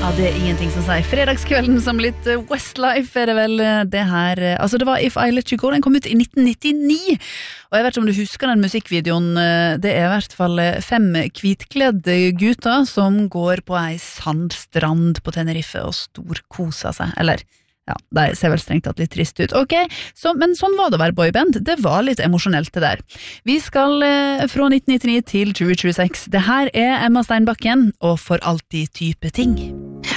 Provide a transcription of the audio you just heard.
Ja, det ingenting som sier fredagskvelden som litt Westlife det vel det her. Altså det var If I Let You Go, den kom ut i 1999. Og jeg vet ikke om du husker den musikkvideoen, det I hvert fall 5 hvitkledde gutter som går på ei sandstrand på Tenerife og storkoser seg, eller... Ja, det ser vel strengt tatt litt trist ut. Ok, men sånn var det å være boyband. Det var litt emosjonelt det der. Vi skal fra 1999 til 2026. Det her Emma Steinbakken og For alltid type ting.